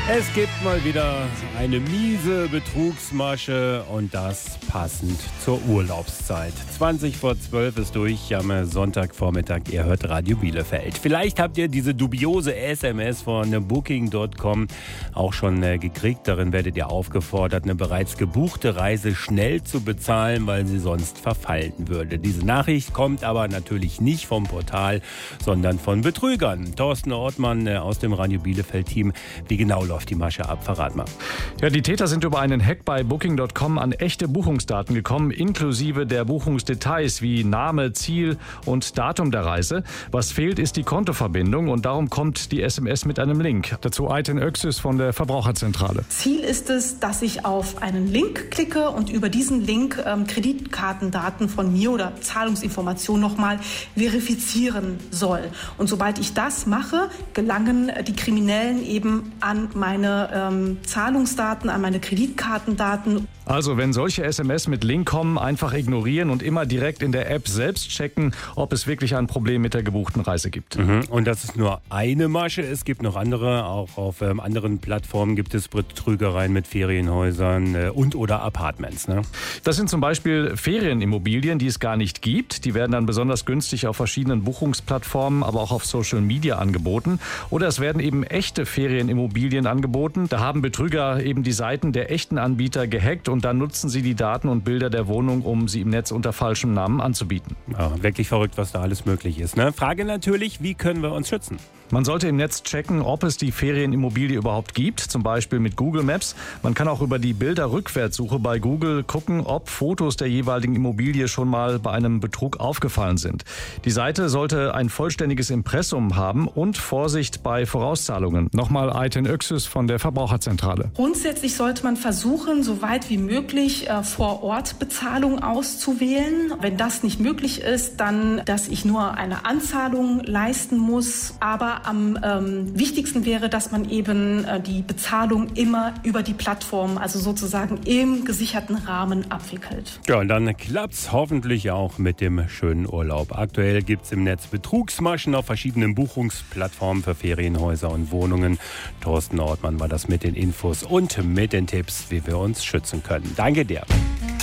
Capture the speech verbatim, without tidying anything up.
Es gibt mal wieder eine miese Betrugsmasche und das passend zur Urlaubszeit. zwanzig vor zwölf ist durch am Sonntagvormittag. Ihr hört Radio Bielefeld. Vielleicht habt ihr diese dubiose S M S von Booking Punkt com auch schon gekriegt. Darin werdet ihr aufgefordert, eine bereits gebuchte Reise schnell zu bezahlen, weil sie sonst verfallen würde. Diese Nachricht kommt aber natürlich nicht vom Portal, sondern von Betrügern. Thorsten Ortmann aus dem Radio Bielefeld-Team. Wie genau läuft die Masche ab? Verrat mal. Ja, die Täter sind über einen Hack bei Booking Punkt com an echte Buchungsdaten gekommen, inklusive der Buchungsdetails wie Name, Ziel und Datum der Reise. Was fehlt, ist die Kontoverbindung und darum kommt die S M S mit einem Link. Dazu Ayten Öksüz von der Verbraucherzentrale. Ziel ist es, dass ich auf einen Link klicke und über diesen Link ähm, Kreditkartendaten von mir oder Zahlungsinformationen nochmal verifizieren soll. Und sobald ich das mache, gelangen die Kriminellen eben an meine ähm, Zahlungsdaten, an meine Kreditkartendaten. Also, wenn solche S M S mit Link kommen, einfach ignorieren und immer direkt in der App selbst checken, ob es wirklich ein Problem mit der gebuchten Reise gibt. Mhm. Und das ist nur eine Masche. Es gibt noch andere. Auch auf ähm, anderen Plattformen gibt es Betrügereien mit Ferienhäusern äh, und oder Apartments. Ne? Das sind zum Beispiel Ferienimmobilien, die es gar nicht gibt. Die werden dann besonders günstig auf verschiedenen Buchungsplattformen, aber auch auf Social Media angeboten. Oder es werden eben echte Ferienimmobilien angeboten. Da haben Betrüger eben die Seiten der echten Anbieter gehackt und dann nutzen sie die Daten und Bilder der Wohnung, um sie im Netz unter falschem Namen anzubieten. Ja, wirklich verrückt, was da alles möglich ist. Ne? Frage natürlich, wie können wir uns schützen? Man sollte im Netz checken, ob es die Ferienimmobilie überhaupt gibt, zum Beispiel mit Google Maps. Man kann auch über die Bilderrückwärtssuche bei Google gucken, ob Fotos der jeweiligen Immobilie schon mal bei einem Betrug aufgefallen sind. Die Seite sollte ein vollständiges Impressum haben und Vorsicht bei Vorauszahlungen. Nochmal Ayten Öksüz von der Verbraucherzentrale. Grundsätzlich sollte man versuchen, so weit wie möglich äh, vor Ort Bezahlung auszuwählen. Wenn das nicht möglich ist, dann, dass ich nur eine Anzahlung leisten muss, aber am ähm, wichtigsten wäre, dass man eben äh, die Bezahlung immer über die Plattform, also sozusagen im gesicherten Rahmen abwickelt. Ja, und dann klappt's hoffentlich auch mit dem schönen Urlaub. Aktuell gibt's im Netz Betrugsmaschen auf verschiedenen Buchungsplattformen für Ferienhäuser und Wohnungen. Thorsten Ortmann war das mit den Infos und mit den Tipps, wie wir uns schützen können. Danke dir.